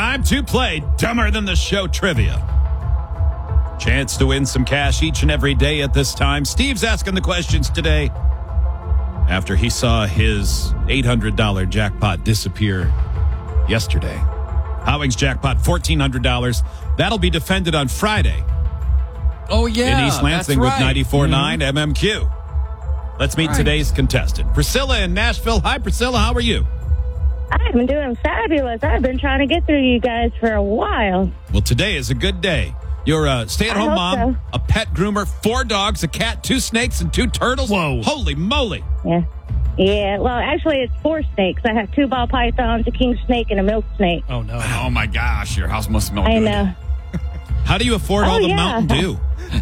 time to play Dumber Than the Show Trivia. Chance to win some cash each and every day at this time. Steve's asking the questions today after he saw his $800 jackpot disappear yesterday. Howing's jackpot, $1,400. That'll be defended on Friday. Oh, yeah. In East Lansing with 94.9 MMQ. Let's meet today's contestant, Priscilla in Nashville. Hi, Priscilla. How are you? I'm doing fabulous. I've been trying to get through you guys for a while. Well, today is a good day. You're a stay-at-home mom, so. a pet groomer, 4 dogs, a cat, 2 snakes, and 2 turtles. Whoa. Holy moly. Yeah, well, actually, it's 4 snakes. I have 2 ball pythons, a king snake, and a milk snake. Oh, no. Oh, my gosh. Your house must smell good. I know. How do you afford all the Mountain Dew?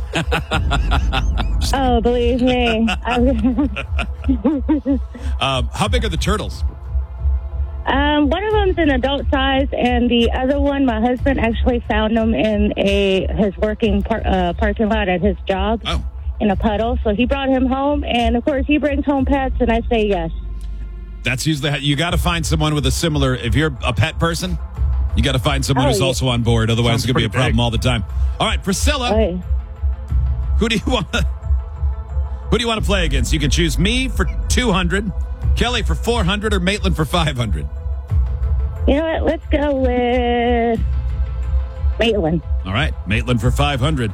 Oh, believe me. How big are the turtles? One of them's an adult size, and the other one, my husband actually found them in his working parking lot at his job in a puddle. So he brought him home, and of course he brings home pets, and I say yes. That's usually you got to find someone with a similar. If you're a pet person, you got to find someone who's also on board. Otherwise, it's going to be a problem all the time. All right, Priscilla, who do you want? Who do you want to play against? You can choose me for 200, Kelly for 400, or Maitland for 500. You know what? Let's go with Maitland. All right, Maitland for 500.